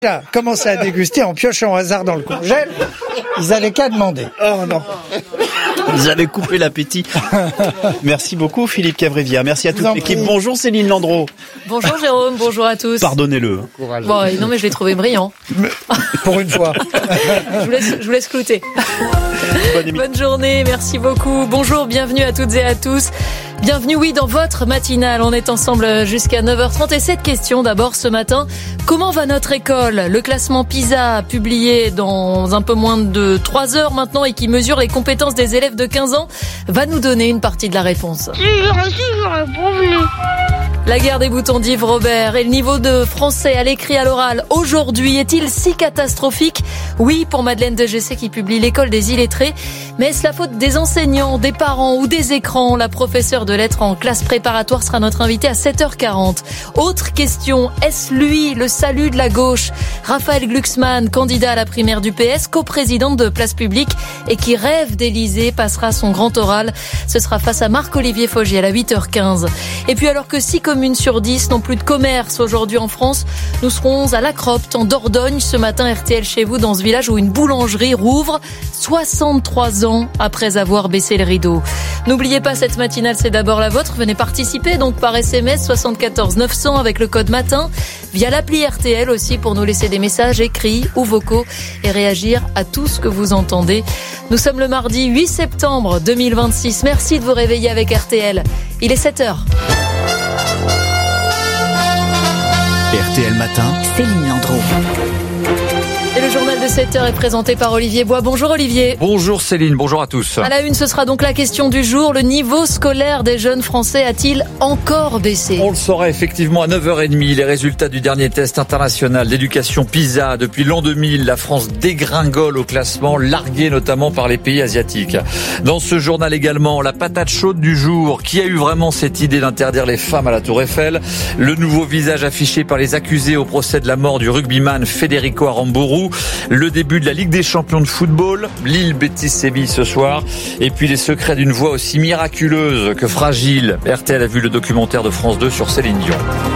Là, commencé à déguster en piochant au hasard dans le congèle, ils avaient qu'à demander. Oh non. Vous avez coupé l'appétit. Merci beaucoup Philippe Cavrivière. Merci à toute l'équipe. Bonjour Céline Landreau. Bonjour Jérôme, bonjour à tous. Pardonnez-le. Bon, non mais je l'ai trouvé brillant. Pour une fois. je vous laisse clouter. Bonne journée, merci beaucoup. Bonjour, bienvenue à toutes et à tous. Bienvenue, oui, dans votre matinale. On est ensemble jusqu'à 9h30. Et cette question, d'abord, ce matin. Comment va notre école ? Le classement PISA, publié dans un peu moins de 3 heures maintenant et qui mesure les compétences des élèves de 15 ans, va nous donner une partie de la réponse. La guerre des boutons d'Yves Robert et le niveau de français à l'écrit à l'oral aujourd'hui est-il si catastrophique ? Oui, pour Madeleine de Gessé qui publie l'école des illettrés. Mais est-ce la faute des enseignants, des parents ou des écrans ? La professeure de lettres en classe préparatoire sera notre invitée à 7h40. Autre question, est-ce lui le salut de la gauche ? Raphaël Glucksmann, candidat à la primaire du PS, coprésidente de Place Publique et qui rêve d'Élysée, passera son grand oral. Ce sera face à Marc-Olivier Fogiel à 8h15. Et puis alors que 6 communes sur 10 n'ont plus de commerce aujourd'hui en France, nous serons à La Cropte, en Dordogne, ce matin. RTL chez vous, dans ce village où une boulangerie rouvre 63 ans après avoir baissé le rideau. N'oubliez pas, cette matinale, c'est d'abord la vôtre. Venez participer donc par SMS 74 900 avec le code MATIN, via l'appli RTL aussi pour nous laisser des messages écrits ou vocaux et réagir à tout ce que vous entendez. Nous sommes le mardi 8 septembre 2026. Merci de vous réveiller avec RTL. Il est 7h. RTL Matin, Céline Landreau. Et le journal de 7h est présenté par Olivier Bois. Bonjour Olivier. Bonjour Céline, bonjour à tous. À la une, ce sera donc la question du jour. Le niveau scolaire des jeunes Français a-t-il encore baissé ? On le saura effectivement à 9h30. Les résultats du dernier test international d'éducation PISA. Depuis l'an 2000, la France dégringole au classement, larguée notamment par les pays asiatiques. Dans ce journal également, la patate chaude du jour. Qui a eu vraiment cette idée d'interdire les femmes à la Tour Eiffel ? Le nouveau visage affiché par les accusés au procès de la mort du rugbyman Federico Aramburu. Le début de la Ligue des champions de football, Lille-Betis-Séville ce soir. Et puis les secrets d'une voix aussi miraculeuse que fragile. RTL a vu le documentaire de France 2 sur Céline Dion.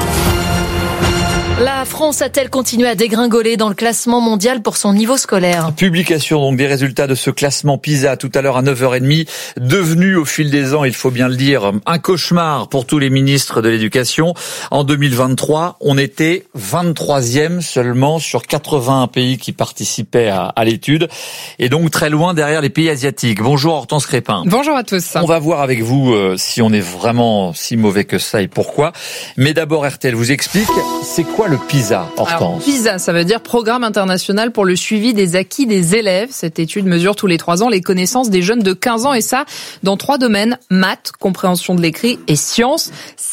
La France a-t-elle continué à dégringoler dans le classement mondial pour son niveau scolaire ? Publication donc des résultats de ce classement PISA tout à l'heure à 9h30, devenu au fil des ans, il faut bien le dire, un cauchemar pour tous les ministres de l'éducation. En 2023, on était 23e seulement sur 81 pays qui participaient à l'étude, et donc très loin derrière les pays asiatiques. Bonjour Hortense Crépin. Bonjour à tous. On va voir avec vous si on est vraiment si mauvais que ça et pourquoi. Mais d'abord RTL vous explique, c'est quoi le PISA, Hortense ? Alors, PISA, ça veut dire Programme international pour le suivi des acquis des élèves. Cette étude mesure tous les 3 ans les connaissances des jeunes de 15 ans et ça dans 3 domaines, maths, compréhension de l'écrit et sciences.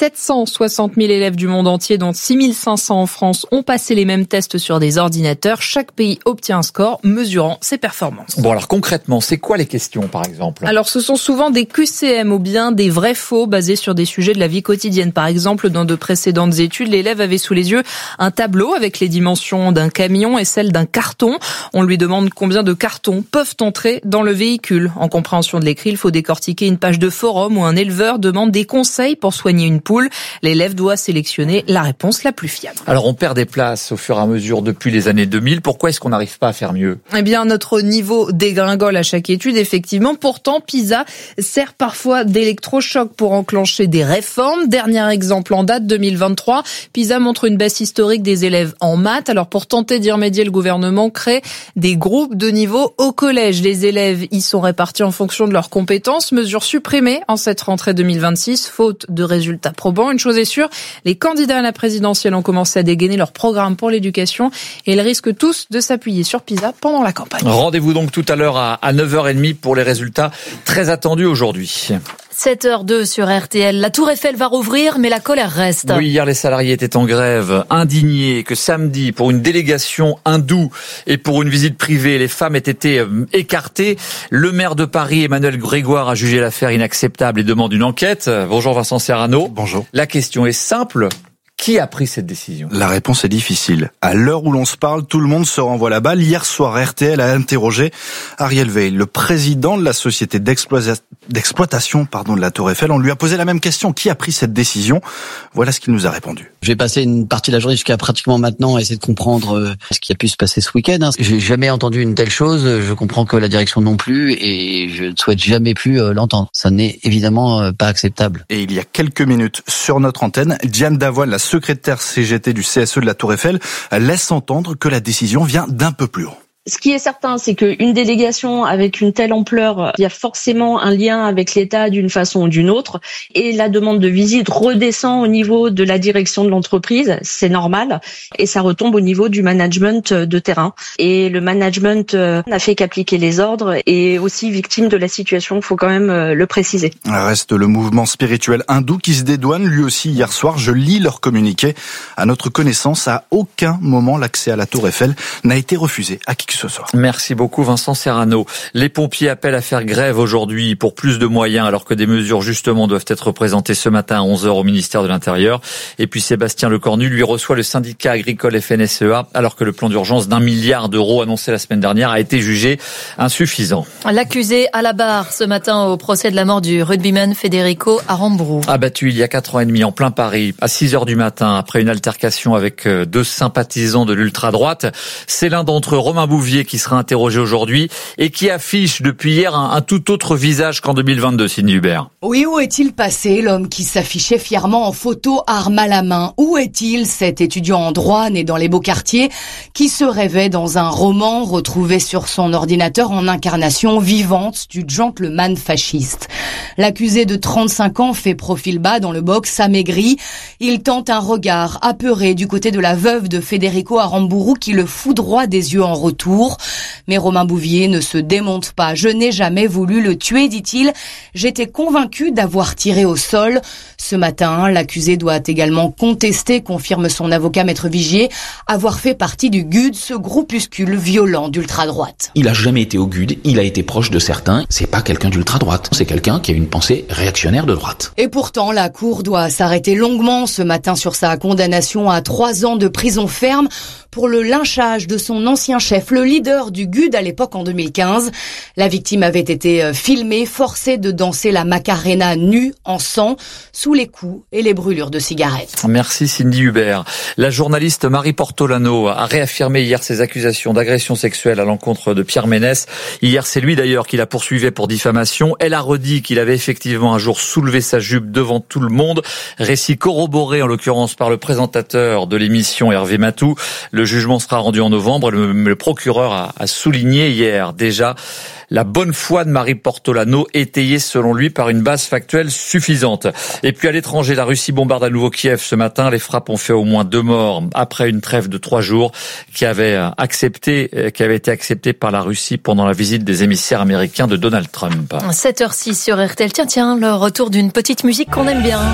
760 000 élèves du monde entier, dont 6 500 en France, ont passé les mêmes tests sur des ordinateurs. Chaque pays obtient un score mesurant ses performances. Bon alors concrètement, c'est quoi les questions par exemple ? Alors ce sont souvent des QCM ou bien des vrais-faux basés sur des sujets de la vie quotidienne. Par exemple, dans de précédentes études, l'élève avait sous les yeux un tableau avec les dimensions d'un camion et celles d'un carton. On lui demande combien de cartons peuvent entrer dans le véhicule. En compréhension de l'écrit, il faut décortiquer une page de forum où un éleveur demande des conseils pour soigner une poule. L'élève doit sélectionner la réponse la plus fiable. Alors on perd des places au fur et à mesure depuis les années 2000. Pourquoi est-ce qu'on n'arrive pas à faire mieux ? Eh bien, notre niveau dégringole à chaque étude, effectivement. Pourtant, PISA sert parfois d'électrochoc pour enclencher des réformes. Dernier exemple en date, 2023. PISA montre une baisse historique des élèves en maths. Alors, pour tenter d'y remédier, le gouvernement crée des groupes de niveau au collège. Les élèves y sont répartis en fonction de leurs compétences. Mesure supprimée en cette rentrée 2026, faute de résultats probants. Une chose est sûre, les candidats à la présidentielle ont commencé à dégainer leur programme pour l'éducation et ils risquent tous de s'appuyer sur PISA pendant la campagne. Rendez-vous donc tout à l'heure à 9h30 pour les résultats très attendus aujourd'hui. 7h02 sur RTL. La Tour Eiffel va rouvrir, mais la colère reste. Oui, hier les salariés étaient en grève, indignés que samedi, pour une délégation hindoue et pour une visite privée, les femmes aient été écartées. Le maire de Paris, Emmanuel Grégoire, a jugé l'affaire inacceptable et demande une enquête. Bonjour Vincent Serrano. Bonjour. La question est simple. Qui a pris cette décision ? La réponse est difficile. À l'heure où l'on se parle, tout le monde se renvoie la balle. Hier soir, RTL a interrogé Ariel Veil, le président de la société d'exploitation de la Tour Eiffel. On lui a posé la même question. Qui a pris cette décision ? Voilà ce qu'il nous a répondu. J'ai passé une partie de la journée jusqu'à pratiquement maintenant à essayer de comprendre ce qui a pu se passer ce week-end. J'ai jamais entendu une telle chose. Je comprends que la direction non plus et je ne souhaite jamais plus l'entendre. Ça n'est évidemment pas acceptable. Et il y a quelques minutes sur notre antenne, Diane Davoine, la secrétaire CGT du CSE de la Tour Eiffel, laisse entendre que la décision vient d'un peu plus haut. Ce qui est certain, c'est qu'une délégation avec une telle ampleur, il y a forcément un lien avec l'État d'une façon ou d'une autre. Et la demande de visite redescend au niveau de la direction de l'entreprise, c'est normal. Et ça retombe au niveau du management de terrain. Et le management n'a fait qu'appliquer les ordres et aussi victime de la situation, il faut quand même le préciser. Reste le mouvement spirituel hindou qui se dédouane lui aussi hier soir. Je lis leur communiqué. À notre connaissance, à aucun moment l'accès à la Tour Eiffel n'a été refusé à qui que ce soit. Merci beaucoup Vincent Serrano. Les pompiers appellent à faire grève aujourd'hui pour plus de moyens alors que des mesures justement doivent être présentées ce matin à 11h au ministère de l'Intérieur. Et puis Sébastien Lecornu, lui, reçoit le syndicat agricole FNSEA alors que le plan d'urgence d'1 milliard d'euros annoncé la semaine dernière a été jugé insuffisant. L'accusé à la barre ce matin au procès de la mort du rugbyman Federico Aramburu. Abattu il y a 4 ans et demi en plein Paris à 6h du matin après une altercation avec 2 sympathisants de l'ultra-droite. C'est l'un d'entre eux, Romain Bouvier, qui sera interrogé aujourd'hui et qui affiche depuis hier un tout autre visage qu'en 2022, Cindy Hubert. Oui, où est-il passé, l'homme qui s'affichait fièrement en photo, arme à la main ? Où est-il, cet étudiant en droit né dans les beaux quartiers qui se rêvait dans un roman retrouvé sur son ordinateur en incarnation vivante du gentleman fasciste ? L'accusé de 35 ans fait profil bas dans le box amaigri. Il tente un regard apeuré du côté de la veuve de Federico Aramburu qui le foudroie des yeux en retour. Mais Romain Bouvier ne se démonte pas. « Je n'ai jamais voulu le tuer », dit-il. « J'étais convaincu d'avoir tiré au sol. » Ce matin, l'accusé doit également contester, confirme son avocat Maître Vigier, avoir fait partie du GUD, ce groupuscule violent d'ultra-droite. Il a jamais été au GUD, il a été proche de certains. C'est pas quelqu'un d'ultra-droite, c'est quelqu'un qui a une pensée réactionnaire de droite. Et pourtant, la Cour doit s'arrêter longuement ce matin sur sa condamnation à 3 ans de prison ferme pour le lynchage de son ancien chef, le leader du GUD à l'époque en 2015. La victime avait été filmée, forcée de danser la Macarena nue, en sang, sous les coups et les brûlures de cigarettes. Merci Cindy Hubert. La journaliste Marie Portolano a réaffirmé hier ses accusations d'agression sexuelle à l'encontre de Pierre Ménès. Hier, c'est lui d'ailleurs qui la poursuivait pour diffamation. Elle a redit qu'il avait effectivement un jour soulevé sa jupe devant tout le monde. Récit corroboré en l'occurrence par le présentateur de l'émission Hervé Matou. Le jugement sera rendu en novembre. Le procureur a souligné hier déjà la bonne foi de Marie Portolano, étayée selon lui par une base factuelle suffisante. Et puis à l'étranger, la Russie bombarde à nouveau Kiev ce matin. Les frappes ont fait au moins 2 morts après une trêve de 3 jours qui avait été acceptée par la Russie pendant la visite des émissaires américains de Donald Trump. 7h06 sur RTL. Tiens, le retour d'une petite musique qu'on aime bien.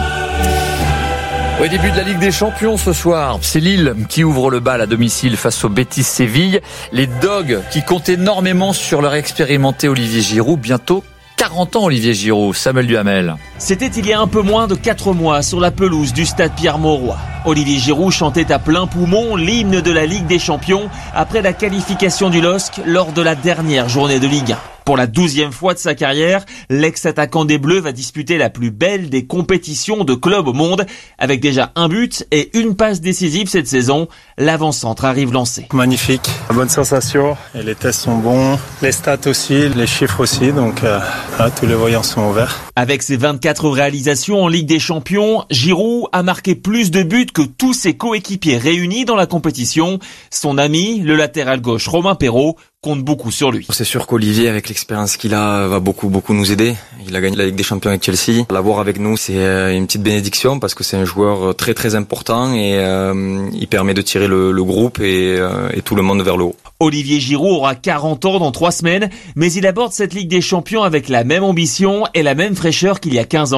Au début de la Ligue des Champions ce soir, c'est Lille qui ouvre le bal à domicile face au Betis Séville. Les Dogs qui comptent énormément sur leur expérimenté Olivier Giroud, bientôt 40 ans Olivier Giroud. Samuel Duhamel. C'était il y a un peu moins de 4 mois sur la pelouse du stade Pierre-Mauroy. Olivier Giroud chantait à plein poumon l'hymne de la Ligue des Champions après la qualification du LOSC lors de la dernière journée de Ligue 1. Pour la 12e fois de sa carrière, l'ex-attaquant des Bleus va disputer la plus belle des compétitions de clubs au monde. Avec déjà un but et une passe décisive cette saison, l'avant-centre arrive lancé. Magnifique, bonne sensation, et les tests sont bons, les stats aussi, les chiffres aussi, donc tous les voyants sont ouverts. Avec ses 24 réalisations en Ligue des Champions, Giroud a marqué plus de buts que tous ses coéquipiers réunis dans la compétition. Son ami, le latéral gauche Romain Perraud, compte beaucoup sur lui. C'est sûr qu'Olivier, avec l'expérience qu'il a, va beaucoup nous aider. Il a gagné la Ligue des Champions avec Chelsea. L'avoir avec nous, c'est une petite bénédiction parce que c'est un joueur très important et il permet de tirer le groupe et tout le monde vers le haut. Olivier Giroud aura 40 ans dans 3 semaines, mais il aborde cette Ligue des Champions avec la même ambition et la même fraîcheur qu'il y a 15 ans.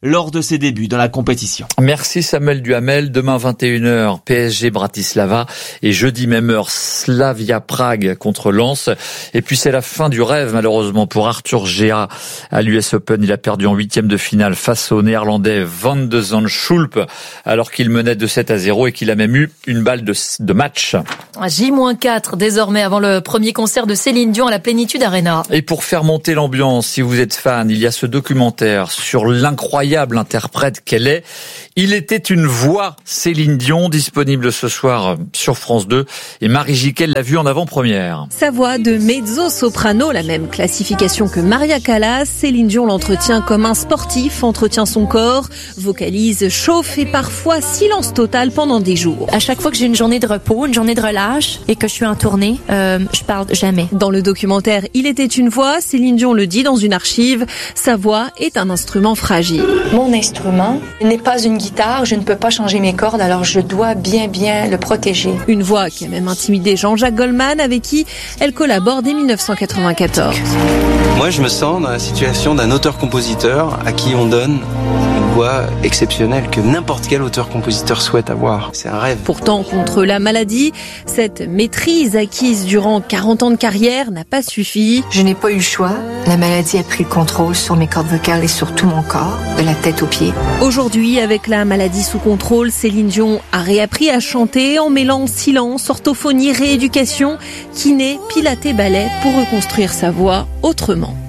lors de ses débuts dans la compétition. Merci Samuel Duhamel. Demain 21h, PSG Bratislava et jeudi même heure, Slavia Prague contre Lens. Et puis c'est la fin du rêve malheureusement pour Arthur Gea à l'US Open. Il a perdu en 8e de finale face au Néerlandais Van de Zandschulp alors qu'il menait de 7-0 et qu'il a même eu une balle de match. J-4 désormais avant le premier concert de Céline Dion à la Plénitude Arena. Et pour faire monter l'ambiance, si vous êtes fan, il y a ce documentaire sur l'incroyable interprète qu'elle est. Il était une voix, Céline Dion, disponible ce soir sur France 2. Et Marie Jiquel l'a vu en avant-première. Sa voix de mezzo-soprano, la même classification que Maria Callas, Céline Dion l'entretient comme un sportif, entretient son corps, vocalise, chauffe et parfois silence total pendant des jours. À chaque fois que j'ai une journée de repos, une journée de relâche et que je suis en tournée, je parle jamais. Dans le documentaire Il était une voix, Céline Dion le dit dans une archive, sa voix est un instrument fragile. Mon instrument n'est pas une guitare, je ne peux pas changer mes cordes, alors je dois bien le protéger. Une voix qui a même intimidé Jean-Jacques Goldman, avec qui elle collabore dès 1994. Moi, je me sens dans la situation d'un auteur-compositeur à qui on donne une voix exceptionnelle que n'importe quel auteur-compositeur souhaite avoir. C'est un rêve. Pourtant, contre la maladie, cette maîtrise acquise durant 40 ans de carrière n'a pas suffi. Je n'ai pas eu le choix. La maladie a pris le contrôle sur mes cordes vocales et sur tout mon corps, de la tête aux pieds. Aujourd'hui, avec la maladie sous contrôle, Céline Dion a réappris à chanter en mêlant silence, orthophonie, rééducation, kiné, pilates, ballet pour reconstruire sa voix autrement.